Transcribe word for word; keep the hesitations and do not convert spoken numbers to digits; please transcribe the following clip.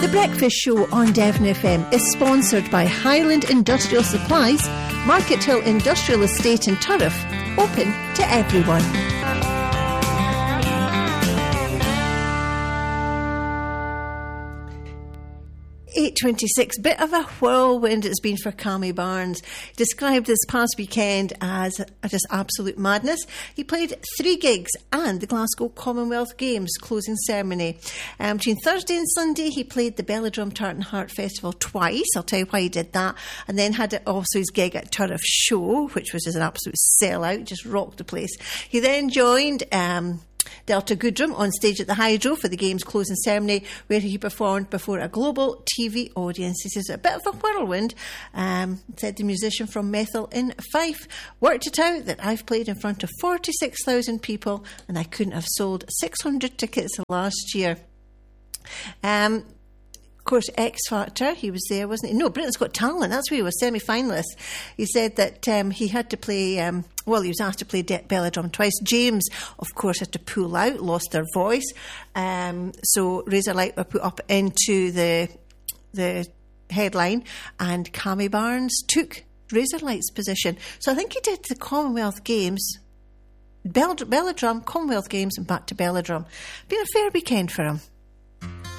The Breakfast Show on Devon F M is sponsored by Highland Industrial Supplies, Market Hill Industrial Estate in Turriff, open to everyone. eight twenty-six, bit of a whirlwind it's been for Cammy Barnes. He described this past weekend as a just absolute madness. He played three gigs and the Glasgow Commonwealth Games closing ceremony. Um, between Thursday and Sunday, he played the Belladrum Tartan Heart Festival twice. I'll tell you why he did that. And then had also his gig at Turriff Show, which was an absolute sellout, just rocked the place. He then joined Um, Delta Goodrum on stage at the Hydro for the Games closing ceremony, where he performed before a global T V audience. He says, a bit of a whirlwind, um, said the musician from Methil in Fife. Worked it out that I've played in front of forty-six thousand people and I couldn't have sold six hundred tickets last year. Um... Of course, X Factor, he was there, wasn't he? No, Britain's Got Talent, that's where he was, semi-finalist. He said that um, he had to play, um, well, he was asked to play De- Belladrum twice. James, of course, had to pull out, lost their voice. Um, so Razorlight were put up into the the headline, and Cammy Barnes took Razorlight's position. So I think he did the Commonwealth Games, Bell- Belladrum, Commonwealth Games, and back to Belladrum. Been a fair weekend for him.